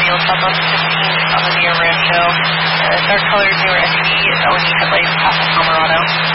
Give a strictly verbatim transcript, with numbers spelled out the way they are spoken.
Colonial southbound fifteen on the Neo Rancho. Uh, dark colored newer S U V, L E D headlights, past Colorado.